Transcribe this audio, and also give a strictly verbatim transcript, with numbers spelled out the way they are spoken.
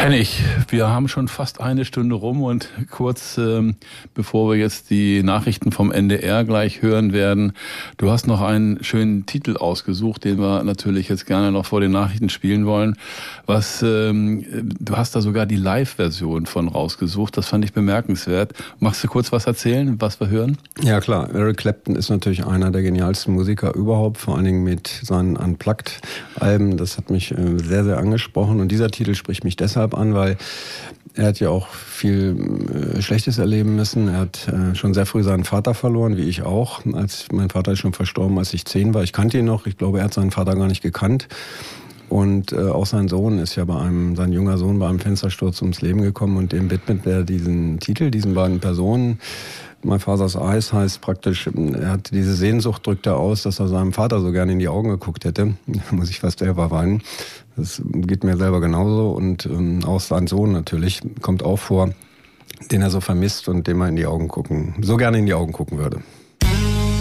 Hennig, wir haben schon fast eine Stunde rum und kurz ähm, bevor wir jetzt die Nachrichten vom N D R gleich hören werden, du hast noch einen schönen Titel ausgesucht, den wir natürlich jetzt gerne noch vor den Nachrichten spielen wollen. Was ähm, du hast da sogar die Live-Version von rausgesucht, das fand ich bemerkenswert. Magst du kurz was erzählen, was wir hören? Ja klar, Eric Clapton ist natürlich einer der genialsten Musiker überhaupt, vor allen Dingen mit seinen Unplugged-Alben. Das hat mich äh, sehr, sehr angesprochen und dieser Titel spricht mich deshalb an, weil er hat ja auch viel äh, Schlechtes erleben müssen. Er hat äh, schon sehr früh seinen Vater verloren, wie ich auch. Als mein Vater ist schon verstorben, als ich zehn war. Ich kannte ihn noch. Ich glaube, er hat seinen Vater gar nicht gekannt. Und äh, auch sein Sohn ist ja bei einem, sein junger Sohn bei einem Fenstersturz ums Leben gekommen und dem widmet er diesen Titel, diesen beiden Personen. My Father's Eyes heißt praktisch, er hat diese Sehnsucht, drückt er aus, dass er seinem Vater so gerne in die Augen geguckt hätte. Da muss ich fast selber weinen. Das geht mir selber genauso. Und ähm, auch sein Sohn natürlich kommt auch vor, den er so vermisst und dem er in die Augen gucken, so gerne in die Augen gucken würde.